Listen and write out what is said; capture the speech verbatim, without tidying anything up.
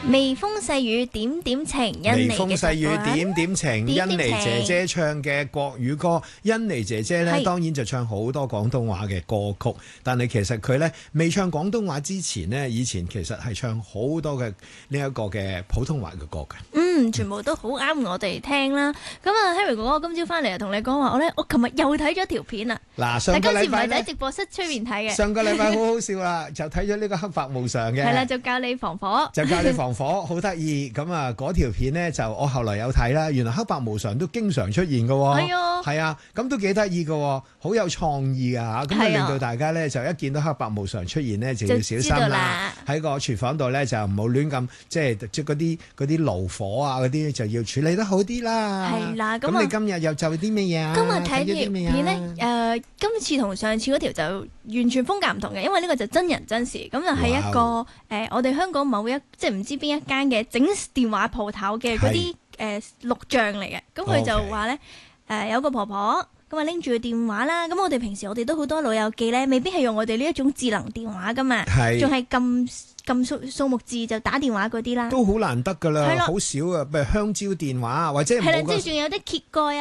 微風細雨點點情，印尼微風細雨點點情， 點點情印尼姐姐唱嘅國語歌。印尼姐姐咧， 係當然就唱好多廣東話嘅歌曲，但係其實佢咧未唱廣東話之前呢，以前其實係唱好多嘅呢一個嘅普通話嘅歌嘅。 嗯，全部都好啱我哋聽啦。咁啊，Harry 哥哥今朝翻嚟啊，同你講話，我咧我琴日又睇咗條片啊。 嗱，上但今次唔係個禮拜咧喺直播室出面睇嘅。 上個禮拜好好笑啦，就睇咗呢個黑白無常嘅。 係啦，就教你防火。 就教你防火，好得意。咁啊，嗰條片呢，就我後來有睇啦，原來黑白無常都經常出現嘅喎。 係啊， 係啊，咁都幾得意嘅，好有創意啊嚇。咁啊，令到大家咧就一見到黑白無常出現呢，就要小心啦。喺個廚房度咧就唔好亂咁，即係即嗰啲嗰啲爐火啊嗰啲就要處理得好啲啦。 係啦，咁咁你今日又就啲咩嘢啊？ 今日睇條片咧，誒、呃，今次同上次嗰條就完全風格唔同嘅，因為呢個就真人真事，咁就係一個誒、呃，我哋香港某一即係唔知邊一間嘅整電話鋪頭嘅嗰啲誒錄像嚟嘅，咁佢就話咧誒有個婆婆咁啊拎住個電話啦，咁我哋平時我哋都好多老友記咧，未必係用我哋呢一種智能電話噶嘛，仲係撳撳數數目字就打電話嗰啲啦， 都好難得噶啦，好少啊，譬如香蕉電話或者係啦， 即係仲有啲揭蓋啊。